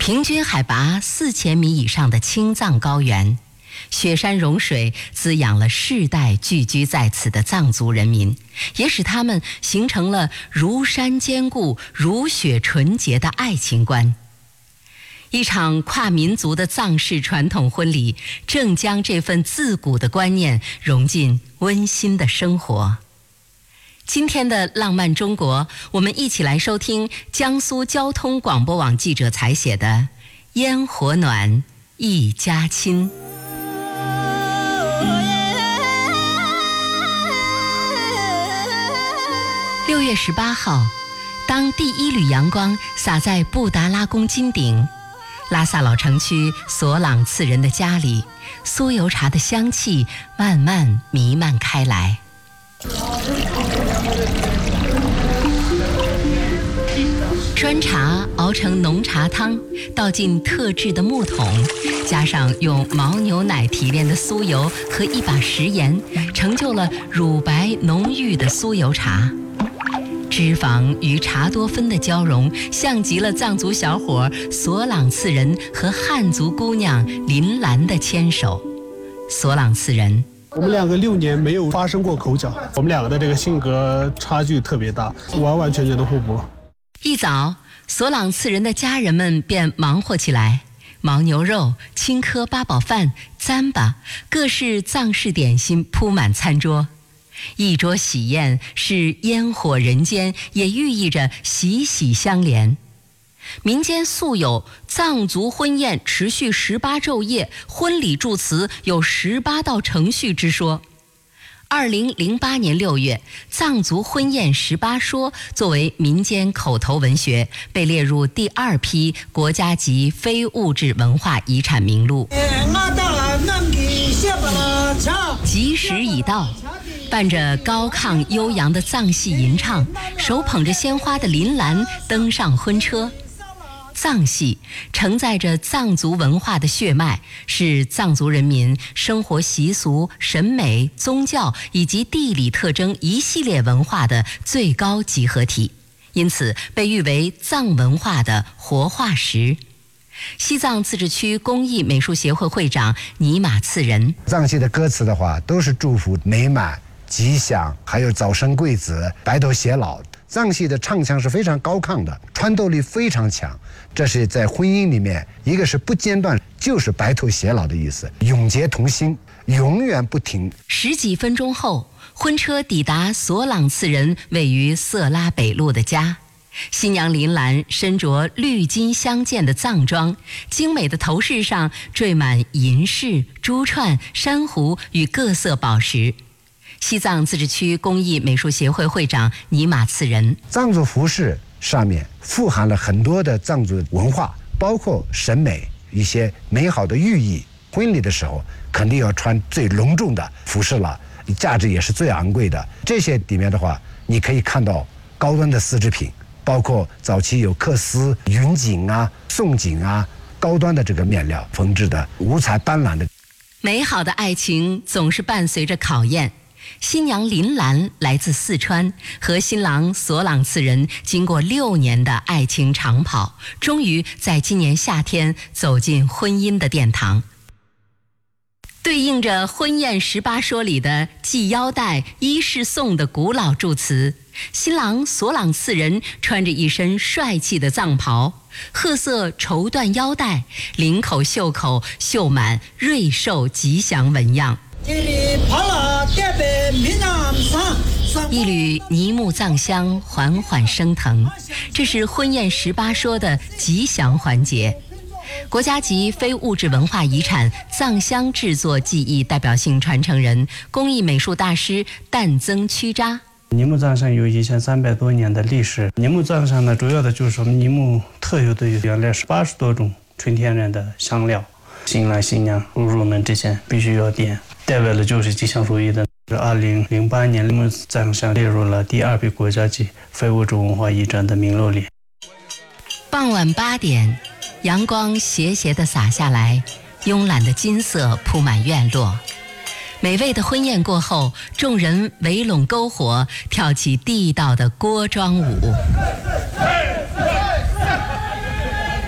平均海拔4000米以上的青藏高原，雪山融水滋养了世代聚居在此的藏族人民，也使他们形成了如山坚固、如雪纯洁的爱情观。一场跨民族的藏式传统婚礼，正将这份自古的观念融进温馨的生活。今天的浪漫中国，我们一起来收听江苏交通广播网记者采写的《烟火暖，一家亲》。6月18号，当第一缕阳光洒在布达拉宫金顶，拉萨老城区索朗次人的家里，酥油茶的香气慢慢弥漫开来。砖茶熬成浓茶汤，倒进特制的木桶，加上用牦牛奶提炼的酥油和一把食盐，成就了乳白浓郁的酥油茶。脂肪与茶多酚的交融，像极了藏族小伙索朗次人和汉族姑娘林兰的牵手。索朗次人， 我们两个6年没有发生过口角，我们两个的这个性格差距特别大，完完全全的互补。 一早，索朗次人的家人们便忙活起来，牦牛肉、青稞八宝饭、糌粑，各式藏式点心铺满餐桌。一桌喜宴是烟火人间，也寓意着喜喜相连。民间素有藏族婚宴持续18昼夜，婚礼祝词有18道程序之说。2008年6月，藏族婚宴18说作为民间口头文学，被列入第2批国家级非物质文化遗产名录。吉时已到，伴着高亢悠扬的藏戏吟唱，手捧着鲜花的林兰登上婚车。藏戏承载着藏族文化的血脉，是藏族人民生活习俗、审美、宗教以及地理特征一系列文化的最高集合体，因此被誉为藏文化的活化石。西藏自治区工艺美术协会会长尼玛次人， 藏戏的歌词的话，都是祝福美满、吉祥，还有早生贵子、白头偕老。藏戏的唱腔是非常高亢的，穿透力非常强，这是在婚姻里面，一个是不间断，就是白头偕老的意思，永结同心，永远不停。 10几分钟后，婚车抵达索朗次人位于色拉北路的家。新娘林兰身着绿金相间的藏装，精美的头饰上缀满银饰、珠串、珊瑚与各色宝石。西藏自治区工艺美术协会会长尼玛次人， 藏族服饰上面富含了很多的藏族文化，包括审美一些美好的寓意。婚礼的时候肯定要穿最隆重的服饰了，价值也是最昂贵的。这些里面的话，你可以看到高端的丝织品，包括早期有缂丝、云锦啊、宋锦啊，高端的这个面料缝制的五彩斑斓的。 美好的爱情总是伴随着考验。新娘林兰来自四川，和新郎索朗次人经过6年的爱情长跑，终于在今年夏天走进婚姻的殿堂。对应着婚宴18说里的系腰带、衣饰送的古老祝词，新郎索朗次人穿着一身帅气的藏袍，褐色绸缎腰带，领口袖口绣满瑞寿吉祥纹样。一缕尼木藏香缓缓升腾，这是婚宴18说的吉祥环节。国家级非物质文化遗产藏香制作技艺代表性传承人、工艺美术大师旦增曲扎。 尼木藏香有1300多年的历史。尼木藏香呢，主要的就是我们尼木特有的原来是80多种纯天然的香料。新郎新娘入门之前必须要点，代表的就是吉祥如意的。2008年，尼木藏香列入了第2批国家级非物质文化遗产的名录里。 傍晚8点，阳光斜斜地洒下来，慵懒的金色铺满院落。美味的婚宴过后，众人围拢篝火，跳起地道的锅庄舞。